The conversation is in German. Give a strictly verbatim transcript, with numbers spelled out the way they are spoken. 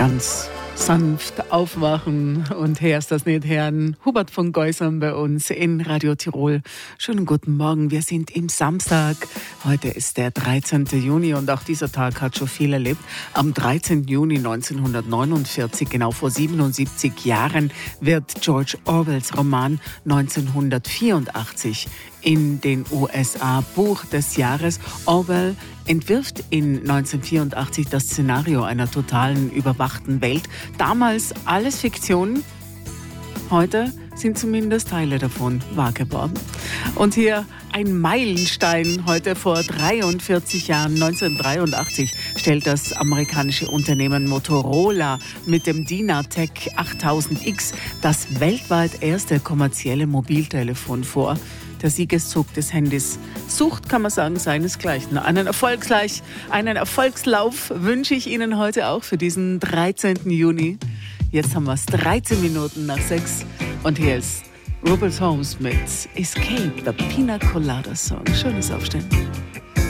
ganz sanft aufwachen. Und her ist das nicht Herrn Hubert von Geusern bei uns in Radio Tirol. Schönen guten Morgen, wir sind im Samstag. Heute ist der dreizehnten Juni und auch dieser Tag hat schon viel erlebt. Am dreizehnten Juni neunzehnhundertneunundvierzig, genau vor siebenundsiebzig Jahren, wird George Orwells Roman neunzehnhundertvierundachtzig in den U S A Buch des Jahres. Orwell entwirft in neunzehnhundertvierundachtzig das Szenario einer totalen überwachten Welt. Damals alles Fiktion. Heute sind zumindest Teile davon wahr geworden. Und hier ein Meilenstein. Heute vor dreiundvierzig Jahren, neunzehnhundertdreiundachtzig, stellt das amerikanische Unternehmen Motorola mit dem Dynatec achttausend X das weltweit erste kommerzielle Mobiltelefon vor. Der Siegeszug des Handys sucht, kann man sagen, seinesgleichen. Einen Erfolgsgleich, einen Erfolgslauf wünsche ich Ihnen heute auch für diesen dreizehnten Juni. Jetzt haben wir es dreizehn Minuten nach sechs und hier ist Robert Holmes mit Escape, the Pina Colada Song. Schönes Aufstehen.